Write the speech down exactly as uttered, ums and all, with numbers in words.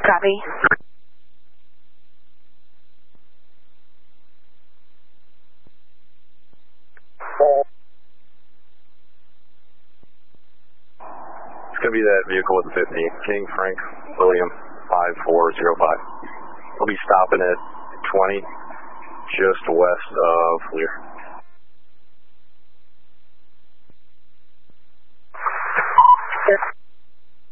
Copy. It's going to be that vehicle with the fifty, King Frank William five four zero five. We'll be stopping at twenty, just west of Lear.